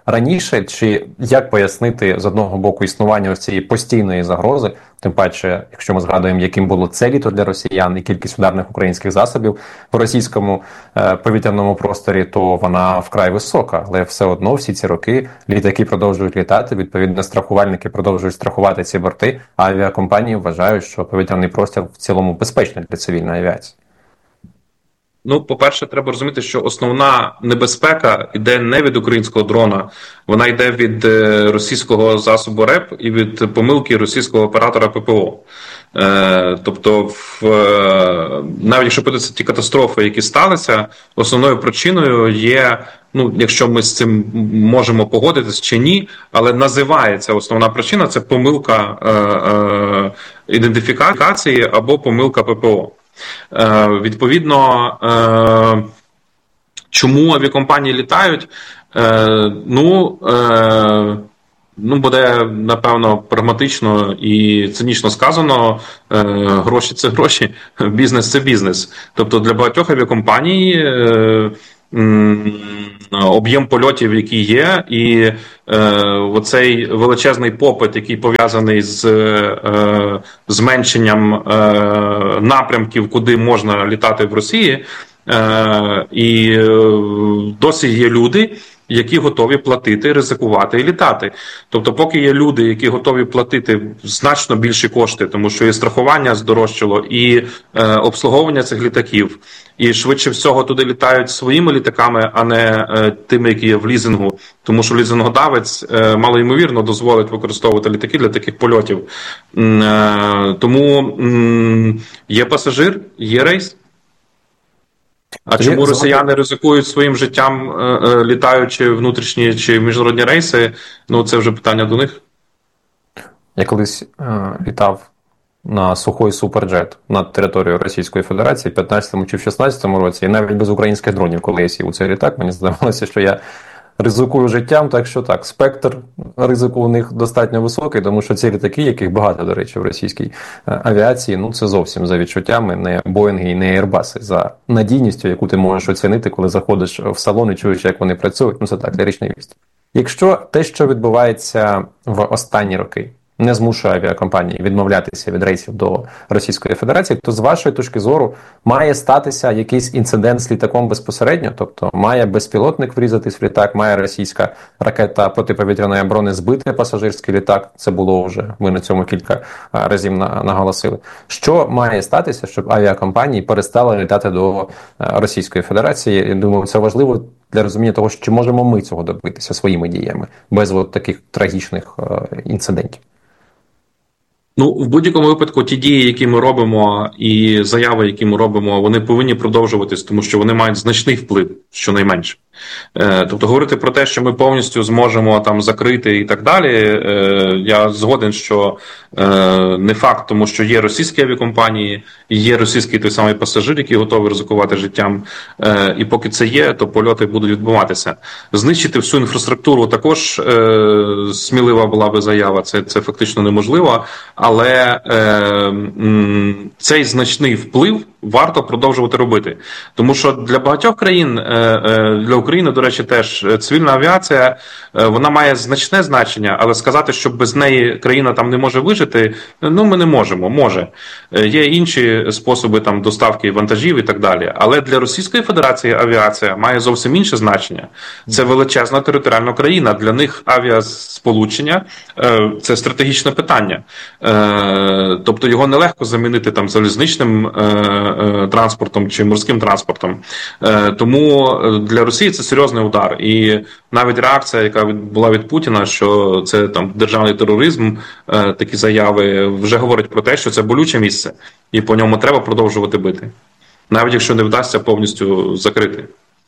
раніше, чи як пояснити з одного боку існування ось цієї постійної загрози, тим паче, якщо ми згадуємо, яким було це літо для росіян і кількість ударних українських засобів в російському е, повітряному просторі, то вона вкрай висока, але все одно всі ці роки літаки продовжують літати, відповідно страхувальники продовжують страхувати ці борти, а авіакомпанії вважають, що повітряний простір в цілому безпечний для цивільної авіації. Ну, по-перше, треба розуміти, що основна небезпека йде не від українського дрона, вона йде від російського засобу РЕП і від помилки російського оператора ППО. Е, тобто, в, навіть якщо подивитися ті катастрофи, які сталися, основною причиною є, ну, якщо ми з цим можемо погодитись чи ні, але називається основна причина – це помилка е, е, ідентифікації або помилка ППО. Е, відповідно, е, чому авіакомпанії літають? Е, ну, е, ну, буде, напевно, прагматично і цинічно сказано, е, гроші – це гроші, бізнес – це бізнес. Тобто для багатьох авіакомпаній е, об'єм польотів, який є, і е, оцей величезний попит, який пов'язаний з е, зменшенням е, напрямків, куди можна літати в Росії, е, і е, досі є люди, які готові платити, ризикувати і літати. Тобто, поки є люди, які готові платити значно більші кошти, тому що і страхування здорожчало, і е, обслуговування цих літаків, і швидше всього туди літають своїми літаками, а не е, тими, які є в лізингу, тому що лізингодавець е, малоймовірно дозволить використовувати літаки для таких польотів. Е, тому е, є пасажир, є рейс. А Тоді чому росіяни ризикують своїм життям, літаючи внутрішні чи міжнародні рейси, ну це вже питання до них. Я колись е, літав на Сухой Суперджет над територією Російської Федерації в п'ятнадцятому чи в шістнадцятому році, і навіть без українських дронів, коли я сів у цей літак, мені здавалося, що я ризикую життям, так що так, спектр ризику у них достатньо високий, тому що ці літаки, яких багато, до речі, в російській авіації, ну це зовсім за відчуттями, не Боїнги і не Ейрбаси, за надійністю, яку ти можеш оцінити, коли заходиш в салон і чуєш, як вони працюють, ну це так, ліричний віст. Якщо те, що відбувається в останні роки, не змушує авіакомпанії відмовлятися від рейсів до Російської Федерації, то з вашої точки зору має статися якийсь інцидент з літаком безпосередньо? Тобто має безпілотник врізатись в літак, має російська ракета протиповітряної оборони збити пасажирський літак, це було вже, ми на цьому кілька разів наголосили. Що має статися, щоб авіакомпанії перестали літати до Російської Федерації? Я думаю, це важливо для розуміння того, що чи можемо ми цього добитися своїми діями, без от таких трагічних інцидентів. Ну, в будь-якому випадку ті дії, які ми робимо, і заяви, які ми робимо, вони повинні продовжуватись, тому що вони мають значний вплив, щонайменше. Тобто говорити про те, що ми повністю зможемо там закрити і так далі, я згоден, що не факт, тому що є російські авіакомпанії, є російський той самий пасажир, який готовий ризикувати життям, і поки це є, то польоти будуть відбуватися. Знищити всю інфраструктуру також смілива була би заява, це, це фактично неможливо, але цей значний вплив варто продовжувати робити. Тому що для багатьох країн, для України, до речі, теж цивільна авіація, вона має значне значення, але сказати, що без неї країна там не може вижити, ну ми не можемо, може. Є інші способи там доставки вантажів і так далі. Але для Російської Федерації авіація має зовсім інше значення. Це величезна територіальна країна. Для них авіасполучення – це стратегічне питання. Тобто його нелегко замінити там залізничним транспортом чи морським транспортом. Тому для Росії це серйозний удар. І навіть реакція, яка була від Путіна, що це там державний тероризм, такі заяви, вже говорять про те, що це болюче місце, і по ньому треба продовжувати бити. Навіть якщо не вдасться повністю закрити.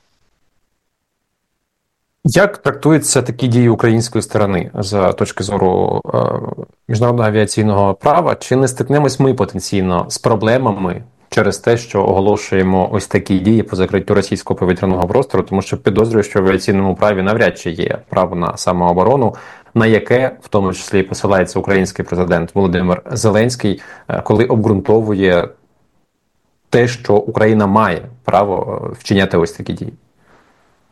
Як трактуються такі дії української сторони з точки зору е, міжнародного авіаційного права? Чи не стикнемось ми потенційно з проблемами через те, що оголошуємо ось такі дії по закриттю російського повітряного простору, тому що підозрюю, що в авіаційному праві навряд чи є право на самооборону, на яке, в тому числі, посилається український президент Володимир Зеленський, коли обґрунтовує те, що Україна має право вчиняти ось такі дії?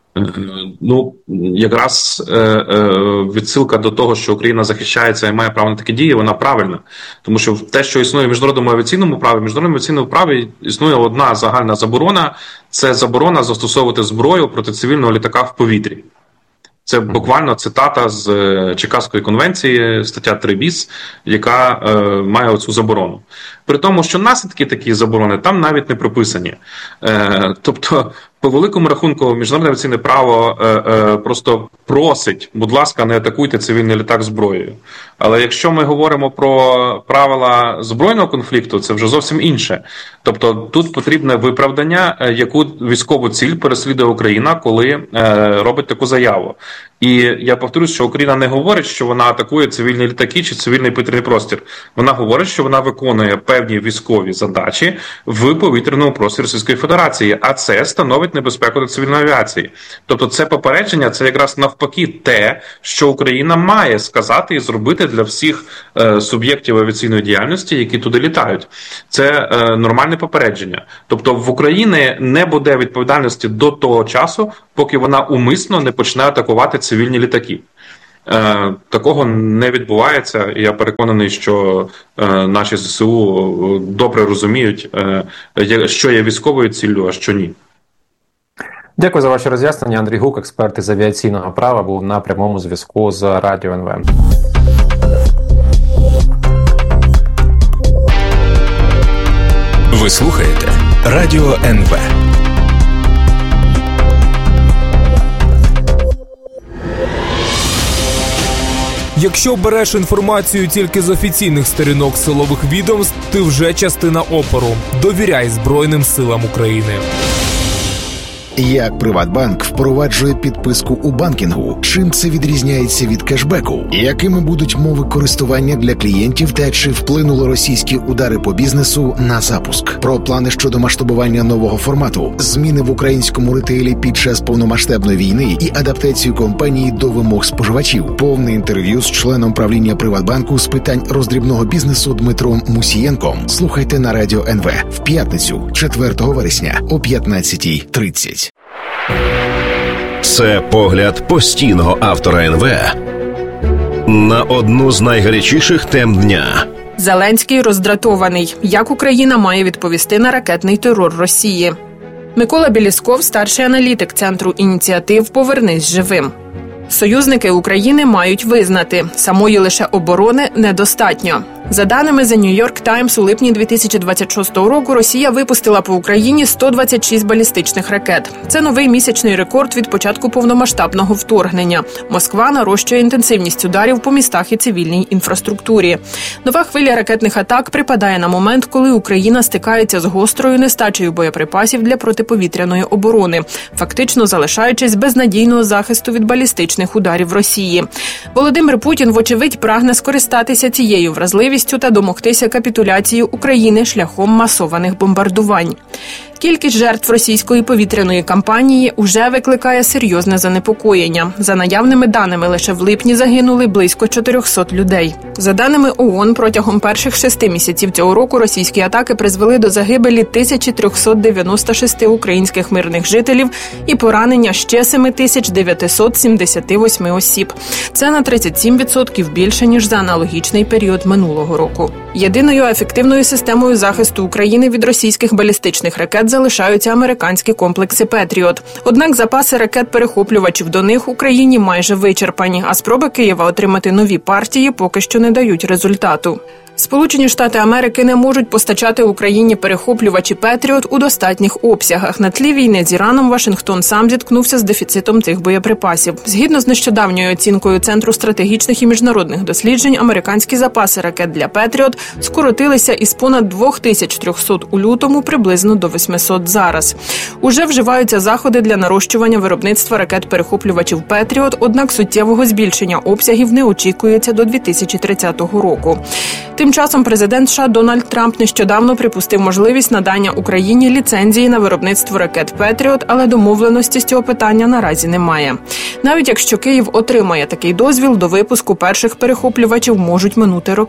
Ну, якраз е, е, відсилка до того, що Україна захищається і має право на такі дії, вона правильна. Тому що те, що існує в міжнародному авіаційному праві, в міжнародному авіаційному праві існує одна загальна заборона – це заборона застосовувати зброю проти цивільного літака в повітрі. Це буквально цитата з Чикагської конвенції, стаття три біс, яка е, має оцю заборону. При тому, що наслідки такі заборони там навіть не прописані. Е, тобто, по великому рахунку, міжнародне авіаційне право е, е, просто просить, будь ласка, не атакуйте цивільний літак зброєю. Але якщо ми говоримо про правила збройного конфлікту, це вже зовсім інше. Тобто тут потрібне виправдання, яку військову ціль переслідує Україна, коли е, робить таку заяву. І я повторюю, що Україна не говорить, що вона атакує цивільні літаки чи цивільний повітряний простір. Вона говорить, що вона виконує певні військові задачі в повітряному просторі Російської Федерації, а це становить небезпеку для цивільної авіації. Тобто це попередження, це якраз навпаки те, що Україна має сказати і зробити для всіх е, суб'єктів авіаційної діяльності, які туди літають. Це е, нормальне попередження. Тобто в Україні не буде відповідальності до того часу, поки вона умисно не почне атакувати цивільні літаки. Е, такого не відбувається, і я переконаний, що е, наші ЗСУ добре розуміють, е, що є військовою ціллю, а що ні. Дякую за ваші роз'яснення. Андрій Гук, експерт із авіаційного права, був на прямому зв'язку з Радіо ен ве. Ви слухаєте Радіо ен ве. Якщо береш інформацію тільки з офіційних сторінок силових відомств, ти вже частина опору. Довіряй Збройним силам України. Як Приватбанк впроваджує підписку у банкінгу? Чим це відрізняється від кешбеку? Якими будуть мови користування для клієнтів та чи вплинули російські удари по бізнесу на запуск? Про плани щодо масштабування нового формату, зміни в українському ретейлі під час повномасштабної війни і адаптацію компанії до вимог споживачів. Повне інтерв'ю з членом правління Приватбанку з питань роздрібного бізнесу Дмитром Мусієнком. Слухайте на Радіо ен ве в п'ятницю, четвертого вересня о п'ятнадцятій тридцять. Це погляд постійного автора ен ве на одну з найгарячіших тем дня. Зеленський роздратований. Як Україна має відповісти на ракетний терор Росії? Микола Білісков, старший аналітик Центру ініціатив «Повернись живим». Союзники України мають визнати, самої лише оборони недостатньо. За даними The New York Times, у липні дві тисячі двадцять шостого року Росія випустила по Україні сто двадцять шість балістичних ракет. Це новий місячний рекорд від початку повномасштабного вторгнення. Москва нарощує інтенсивність ударів по містах і цивільній інфраструктурі. Нова хвиля ракетних атак припадає на момент, коли Україна стикається з гострою нестачею боєприпасів для протиповітряної оборони, фактично залишаючись без надійного захисту від балістичних ударів Росії. Володимир Путін, вочевидь, прагне скористатися цією вразливістю та домогтися капітуляції України шляхом масованих бомбардувань. Кількість жертв російської повітряної кампанії уже викликає серйозне занепокоєння. За наявними даними, лише в липні загинули близько чотирьохсот людей. За даними ООН, протягом перших шести місяців цього року російські атаки призвели до загибелі тисяча триста дев'яносто шість українських мирних жителів і поранення ще сім тисяч дев'ятсот сімдесят вісім осіб. Це на тридцять сім відсотків більше, ніж за аналогічний період минулого року. Єдиною ефективною системою захисту України від російських балістичних ракет залишаються американські комплекси «Петріот». Однак запаси ракет-перехоплювачів до них Україні майже вичерпані, а спроби Києва отримати нові партії поки що не дають результату. Сполучені Штати Америки не можуть постачати Україні перехоплювачі «Петріот» у достатніх обсягах. На тлі війни з Іраном Вашингтон сам зіткнувся з дефіцитом цих боєприпасів. Згідно з нещодавньою оцінкою Центру стратегічних і міжнародних досліджень, американські запаси ракет для «Петріот» скоротилися із понад дві тисячі триста у лютому приблизно до вісімсот зараз. Уже вживаються заходи для нарощування виробництва ракет-перехоплювачів «Петріот», однак суттєвого збільшення обсягів не очікується до дві тисячі тридцятого року. Тим часом президент США Дональд Трамп нещодавно припустив можливість надання Україні ліцензії на виробництво ракет «Петріот», але домовленості з цього питання наразі немає. Навіть якщо Київ отримає такий дозвіл, до випуску перших перехоплювачів можуть минути роки.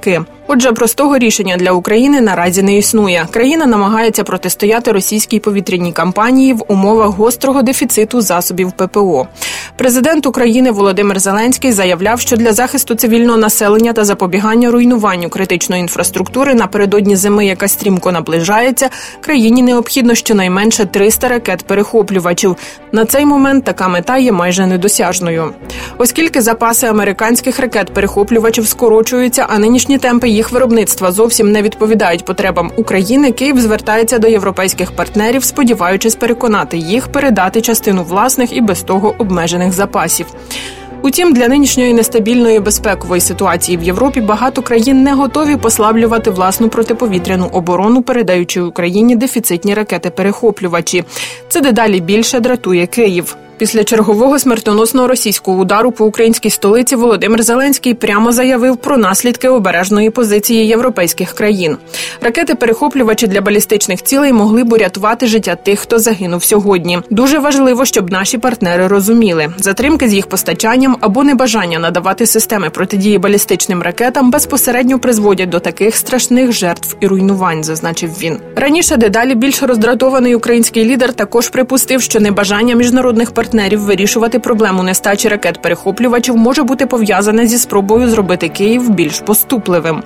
Отже, простого рішення для України наразі не існує. Країна намагається протистояти російській повітряній кампанії в умовах гострого дефіциту засобів ППО. Президент України Володимир Зеленський заявляв, що для захисту цивільного населення та запобігання руйнуванню критичної інфраструктури напередодні зими, яка стрімко наближається, країні необхідно щонайменше триста ракет-перехоплювачів. На цей момент така мета є майже недосяжною. Оскільки запаси американських ракет-перехоплювачів скорочуються, а нинішні темпи їх виробництва зовсім не відповідають потребам України, Київ звертається до європейських партнерів, сподіваючись переконати їх передати частину власних і без того обмежених запасів. Утім, для нинішньої нестабільної безпекової ситуації в Європі багато країн не готові послаблювати власну протиповітряну оборону, передаючи Україні дефіцитні ракети-перехоплювачі. Це дедалі більше дратує Київ. Після чергового смертоносного російського удару по українській столиці Володимир Зеленський прямо заявив про наслідки обережної позиції європейських країн. Ракети-перехоплювачі для балістичних цілей могли б урятувати життя тих, хто загинув сьогодні. Дуже важливо, щоб наші партнери розуміли, затримки з їх постачанням або небажання надавати системи протидії балістичним ракетам безпосередньо призводять до таких страшних жертв і руйнувань, зазначив він. Раніше дедалі більш роздратований український лідер також припустив, що небажання міжнародних партнерів партнерів вирішувати проблему нестачі ракет-перехоплювачів може бути пов'язане зі спробою зробити Київ більш поступливим.